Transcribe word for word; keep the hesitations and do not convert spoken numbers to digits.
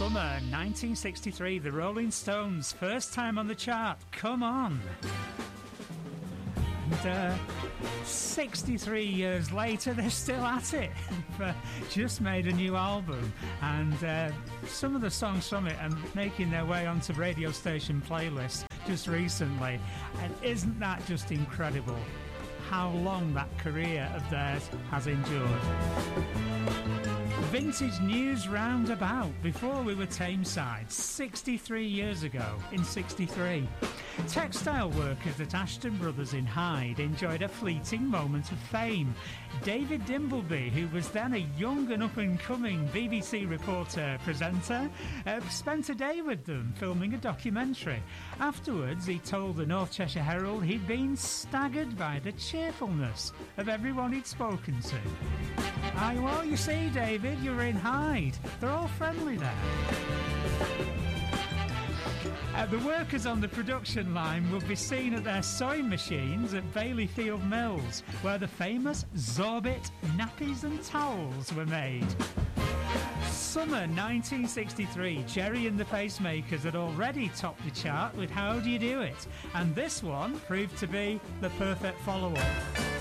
Summer nineteen sixty-three, the Rolling Stones, first time on the chart, Come On. And uh, sixty-three years later, they're still at it. They've just made a new album, and uh, some of the songs from it are making their way onto radio station playlists just recently. And isn't that just incredible, how long that career of theirs has endured? Vintage News Roundabout, before we were Tameside, sixty-three years ago, in sixty-three. Textile workers at Ashton Brothers in Hyde enjoyed a fleeting moment of fame. David Dimbleby, who was then a young and up-and-coming B B C reporter presenter, uh, spent a day with them filming a documentary. Afterwards, he told the North Cheshire Herald he'd been staggered by the cheerfulness of everyone he'd spoken to. Aye, well, you see, David, you're in Hyde. They're all friendly there. Uh, the workers on the production line will be seen at their sewing machines at Bailey Field Mills, where the famous Zorbit nappies and towels were made. Summer nineteen sixty-three, Jerry and the Pacemakers had already topped the chart with How Do You Do It? And this one proved to be the perfect follow-up.